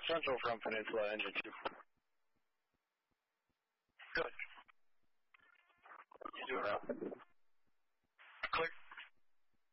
Central from Peninsula, engine 2. Good. You do it now.